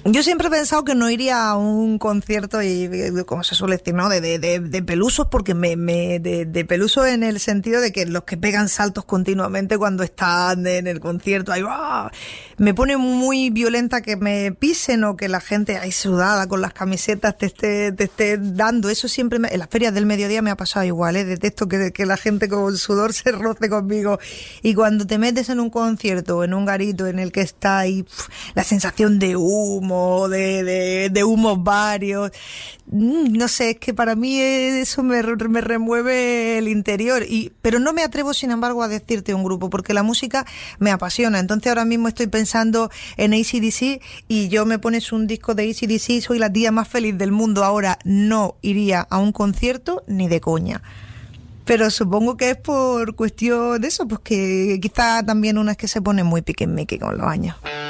Yo siempre he pensado que no iría a un concierto, y como se suele decir, ¿no? De pelusos, porque de pelusos en el sentido de que los que pegan saltos continuamente cuando están en el concierto, ahí ¡ah! Me pone muy violenta que me pisen o que la gente ahí sudada con las camisetas te esté dando. Eso siempre en las ferias del mediodía me ha pasado igual, ¿eh? Detesto que la gente con sudor se roce conmigo. Y cuando te metes en un concierto o en un garito en el que está ahí la sensación de humo, de humos varios, no sé, es que para mí eso me remueve el interior, pero no me atrevo sin embargo a decirte un grupo, porque la música me apasiona. Entonces ahora mismo estoy pensando en AC/DC y yo me pones un disco de AC/DC, soy la tía más feliz del mundo. Ahora no iría a un concierto ni de coña. Pero supongo que es por cuestión de eso, pues que quizá también una es que se pone muy piquismiqui con los años.